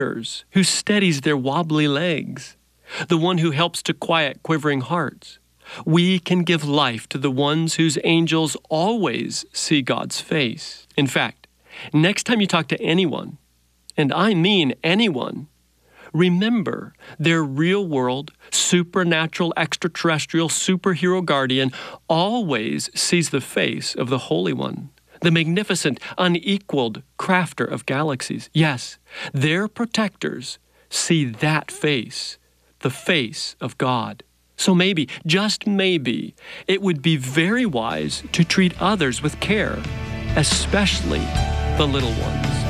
who steadies their wobbly legs, the one who helps to quiet quivering hearts. We can give life to the ones whose angels always see God's face. In fact, next time you talk to anyone, and I mean anyone, remember their real-world, supernatural, extraterrestrial, superhero guardian always sees the face of the Holy One, the magnificent, unequaled crafter of galaxies. Yes, their protectors see that face, the face of God. So maybe, just maybe, it would be very wise to treat others with care, especially the little ones.